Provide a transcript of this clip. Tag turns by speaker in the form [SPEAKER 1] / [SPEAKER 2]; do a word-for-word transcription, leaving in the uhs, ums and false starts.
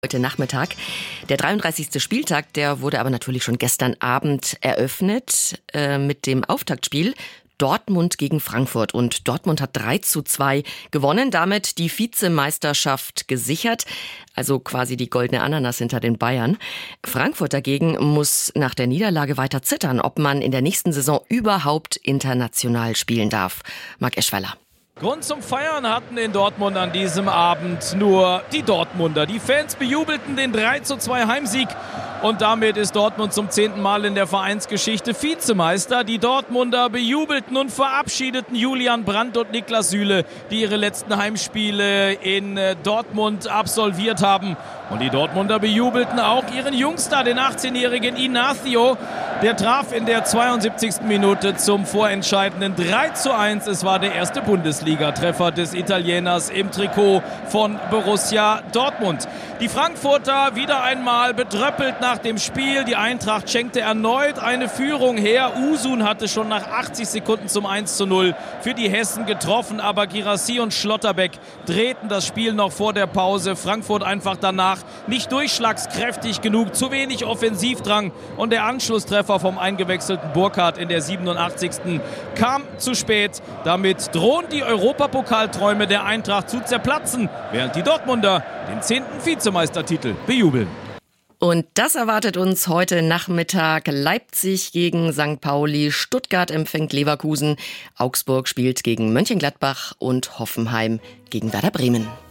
[SPEAKER 1] Heute Nachmittag. Der dreiunddreißigste Spieltag, der wurde aber natürlich schon gestern Abend eröffnet äh, mit dem Auftaktspiel Dortmund gegen Frankfurt. Und Dortmund hat drei zu zwei gewonnen, damit die Vizemeisterschaft gesichert, also quasi die goldene Ananas hinter den Bayern. Frankfurt dagegen muss nach der Niederlage weiter zittern, ob man in der nächsten Saison überhaupt international spielen darf. Marc Eschweiler.
[SPEAKER 2] Grund zum Feiern hatten in Dortmund an diesem Abend nur die Dortmunder. Die Fans bejubelten den drei zu zwei Heimsieg und damit ist Dortmund zum zehnten Mal in der Vereinsgeschichte Vizemeister. Die Dortmunder bejubelten und verabschiedeten Julian Brandt und Niklas Süle, die ihre letzten Heimspiele in Dortmund absolviert haben. Und die Dortmunder bejubelten auch ihren Jungstar, den achtzehnjährigen Inacio. Der traf in der zweiundsiebzigsten Minute zum vorentscheidenden drei zu eins. Es war der erste Bundesliga-Treffer des Italieners im Trikot von Borussia Dortmund. Die Frankfurter wieder einmal bedröppelt nach dem Spiel. Die Eintracht schenkte erneut eine Führung her. Usun hatte schon nach achtzig Sekunden zum eins zu null für die Hessen getroffen. Aber Guirassy und Schlotterbeck drehten das Spiel noch vor der Pause. Frankfurt einfach danach nicht durchschlagskräftig genug, zu wenig Offensivdrang. Und der Anschlusstreffer vom eingewechselten Burkhardt in der siebenundachtzigsten kam zu spät. Damit drohen die Europapokalträume der Eintracht zu zerplatzen, während die Dortmunder den zehnten Vizemeistertitel bejubeln.
[SPEAKER 1] Und das erwartet uns heute Nachmittag. Leipzig gegen Sankt Pauli, Stuttgart empfängt Leverkusen, Augsburg spielt gegen Mönchengladbach und Hoffenheim gegen Werder Bremen.